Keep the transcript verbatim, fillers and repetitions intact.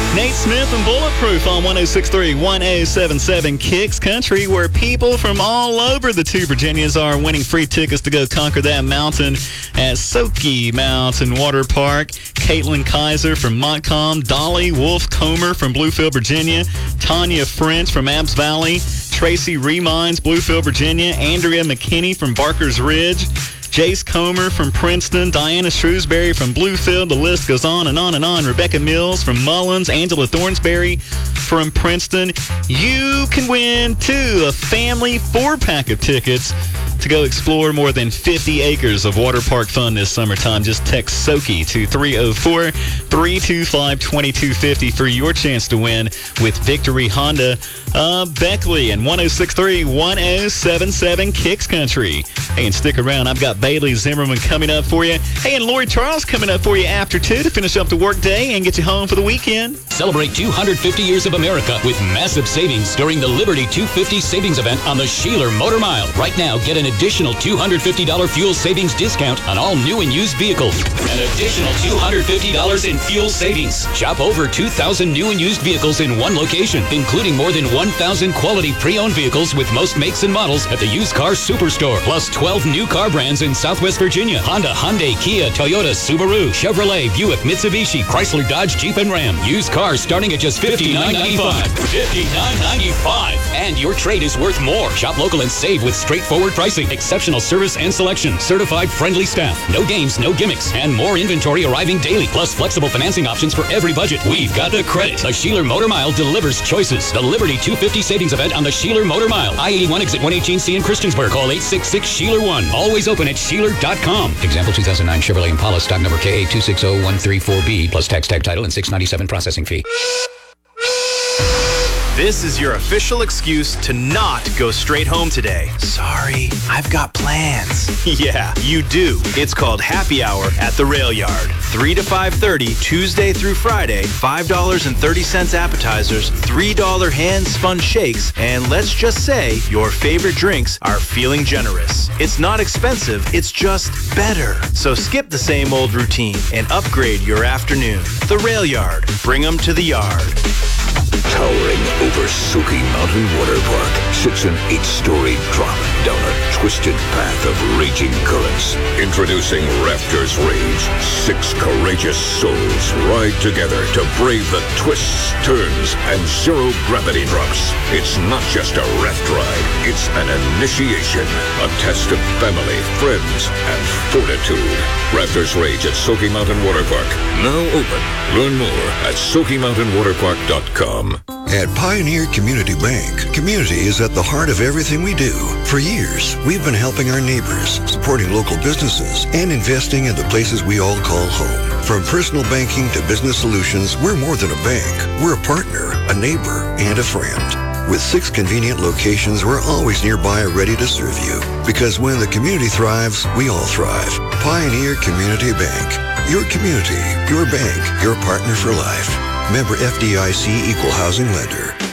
Nate Smith and Bulletproof on one oh six point three, one oh seven point seven Kicks Country, where people from all over the two Virginias are winning free tickets to go conquer that mountain at Soaky Mountain Water Park. Caitlin Kaiser from Montcalm, Dolly Wolf Comer from Bluefield, Virginia, Tanya French from Abbs Valley, Tracy Remines, Bluefield, Virginia, Andrea McKinney from Barker's Ridge, Jace Comer from Princeton, Diana Shrewsbury from Bluefield. The list goes on and on and on. Rebecca Mills from Mullins, Angela Thornsberry from Princeton. You can win, too, a family four-pack of tickets to go explore more than fifty acres of water park fun this summertime. Just text SOAKY to three oh four, three two five, two two five oh for your chance to win with Victory Honda of Beckley and one oh six point three, one oh seven point seven Kicks Country. Hey, and stick around. I've got Bailey Zimmerman coming up for you. Hey, and Lori Charles coming up for you after two to finish up the work day and get you home for the weekend. Celebrate two hundred fifty years of America with massive savings during the Liberty two fifty savings event on the Sheeler Motor Mile. Right now, get an additional two hundred fifty dollars fuel savings discount on all new and used vehicles. An additional two hundred fifty dollars in fuel savings. Shop over two thousand new and used vehicles in one location, including more than one thousand quality pre-owned vehicles with most makes and models at the Used Car Superstore, plus twelve new car brands in Southwest Virginia: Honda, Hyundai, Kia, Toyota, Subaru, Chevrolet, Buick, Mitsubishi, Chrysler, Dodge, Jeep, and Ram. Used cars starting at just fifty-nine ninety-five. fifty-nine ninety-five. And your trade is worth more. Shop local and save with straightforward pricing, exceptional service and selection, certified friendly staff, no games, no gimmicks, and more inventory arriving daily, plus flexible financing options for every budget. We've got the credit. The Sheeler Motor Mile delivers choices. The Liberty two fifty savings event on the Sheeler Motor Mile. I eighty-one exit one eighteen C in Christiansburg. Call eight six six, Sheeler one. Always open at Sheeler dot com. Example two thousand nine Chevrolet Impala, stock number K A two six zero one three four B, plus tax tag title and six ninety-seven processing fee. This is your official excuse to not go straight home today. Sorry, I've got plans. Yeah, you do. It's called Happy Hour at the Rail Yard. three to five thirty, Tuesday through Friday, five dollars and thirty cents appetizers, three dollars hand-spun shakes, and let's just say your favorite drinks are feeling generous. It's not expensive, it's just better. So skip the same old routine and upgrade your afternoon. The Rail Yard. Bring 'em to the yard. Towering over Soaky Mountain Water Park sits an eight-story drop down a twisted path of raging currents. Introducing Raptors Rage. Six courageous souls ride together to brave the twists, turns, and zero-gravity drops. It's not just a raft ride. It's an initiation. A test of family, friends, and fortitude. Raptors Rage at Soaky Mountain Water Park. Now open. Learn more at Soaky Mountain Water Park dot com. At Pioneer Community Bank, community is at the heart of everything we do. For years, we've been helping our neighbors, supporting local businesses, and investing in the places we all call home. From personal banking to business solutions, we're more than a bank. We're a partner, a neighbor, and a friend. With six convenient locations, we're always nearby ready to serve you. Because when the community thrives, we all thrive. Pioneer Community Bank. Your community, your bank, your partner for life. Member F D I C Equal Housing Lender.